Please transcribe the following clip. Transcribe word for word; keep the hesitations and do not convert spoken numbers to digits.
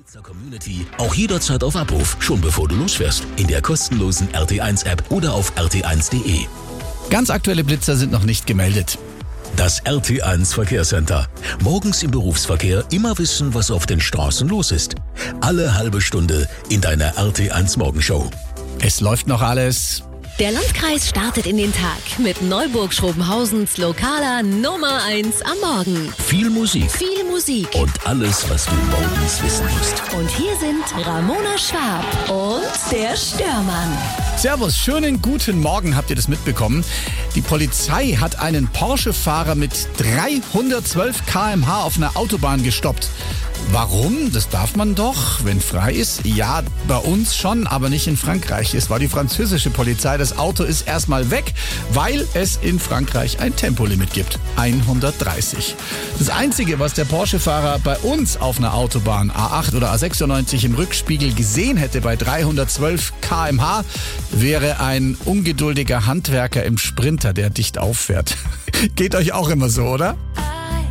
Blitzer Community auch jederzeit auf Abruf, schon bevor du losfährst. In der kostenlosen R T eins App oder auf r t eins punkt d e. Ganz aktuelle Blitzer sind noch nicht gemeldet. Das R T eins Verkehrscenter. Morgens im Berufsverkehr immer wissen, was auf den Straßen los ist. Alle halbe Stunde in deiner R T eins Morgenshow. Es läuft noch alles. Der Landkreis startet in den Tag mit Neuburg-Schrobenhausens lokaler Nummer eins am Morgen. Viel Musik. Viel Musik. Und alles, was du morgens wissen musst. Und hier sind Ramona Schwab und der Störmann. Servus, schönen guten Morgen, habt ihr das mitbekommen? Die Polizei hat einen Porsche-Fahrer mit dreihundertzwölf Kilometer pro Stunde auf einer Autobahn gestoppt. Warum? Das darf man doch, wenn frei ist. Ja, bei uns schon, aber nicht in Frankreich. Es war die französische Polizei. Das Auto ist erstmal weg, weil es in Frankreich ein Tempolimit gibt. hundertdreißig. Das Einzige, was der Porsche-Fahrer bei uns auf einer Autobahn A acht oder A sechsundneunzig im Rückspiegel gesehen hätte bei dreihundertzwölf Kilometer pro Stunde, wäre ein ungeduldiger Handwerker im Sprinter, der dicht auffährt. Geht euch auch immer so, oder?